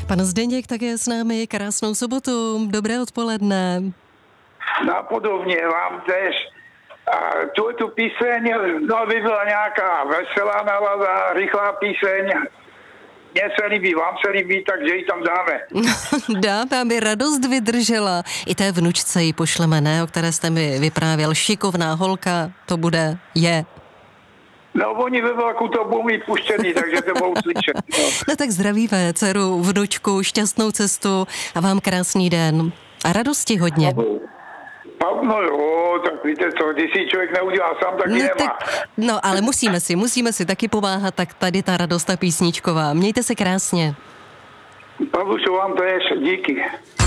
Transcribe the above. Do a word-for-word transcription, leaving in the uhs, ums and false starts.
Pan Zdeněk také s námi, krásnou sobotu, dobré odpoledne. Napodobně vám tež. A tu, tu píseň, no by byla nějaká veselá nálada, rychlá píseň. Mně se líbí, vám se líbí, takže ji tam dáme. Dáme, aby radost vydržela. I té vnučce ji pošleme, ne? O které jste mi vyprávěl. Šikovná holka, to bude, je. No, oni ve vlaku to budou mít puštěný, takže to budou slyšet. No. No tak zdravíme dceru, vnučku, šťastnou cestu a vám krásný den. A radosti hodně. No, no jo, tak víte co, když si člověk neudělá sám, tak no, ji nemá. Tak, no ale musíme si, musíme si taky pomáhat, tak tady ta radost a písničková. Mějte se krásně. Pavlušo, vám to je díky.